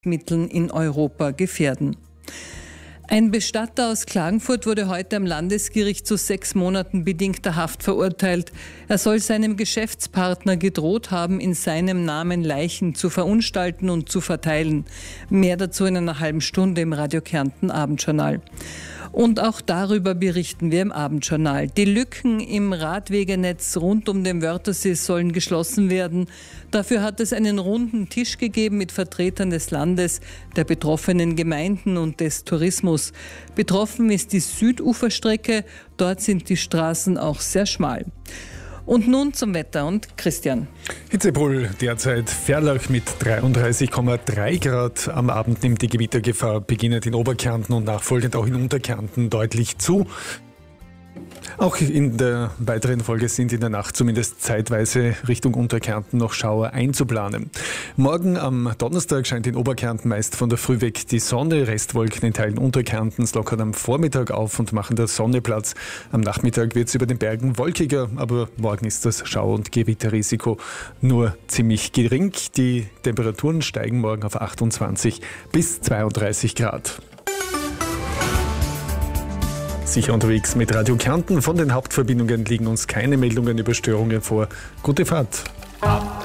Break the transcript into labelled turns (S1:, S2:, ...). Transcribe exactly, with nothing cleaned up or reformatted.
S1: Mitteln in Europa gefährden. Ein Bestatter aus Klagenfurt wurde heute am Landesgericht zu sechs Monaten bedingter Haft verurteilt. Er soll seinem Geschäftspartner gedroht haben, in seinem Namen Leichen zu verunstalten und zu verteilen. Mehr dazu in einer halben Stunde im Radio Kärnten Abendjournal. Und auch darüber berichten wir im Abendjournal. Die Lücken im Radwegenetz rund um den Wörthersee sollen geschlossen werden. Dafür hat es einen runden Tisch gegeben mit Vertretern des Landes, der betroffenen Gemeinden und des Tourismus. Betroffen ist die Süduferstrecke. Dort sind die Straßen auch sehr schmal. Und nun zum Wetter und Christian.
S2: Hitzepol derzeit Ferlach mit dreiunddreißig Komma drei Grad. Am Abend nimmt die Gewittergefahr beginnend in Oberkärnten und nachfolgend auch in Unterkärnten deutlich zu. Auch in der weiteren Folge sind in der Nacht zumindest zeitweise Richtung Unterkärnten noch Schauer einzuplanen. Morgen am Donnerstag scheint in Oberkärnten meist von der Früh weg die Sonne. Restwolken in Teilen Unterkärntens lockern am Vormittag auf und machen der Sonne Platz. Am Nachmittag wird es über den Bergen wolkiger, aber morgen ist das Schau- und Gewitterrisiko nur ziemlich gering. Die Temperaturen steigen morgen auf achtundzwanzig bis zweiunddreißig Grad. Sicher unterwegs mit Radio Kärnten. Von den Hauptverbindungen liegen uns keine Meldungen über Störungen vor. Gute Fahrt.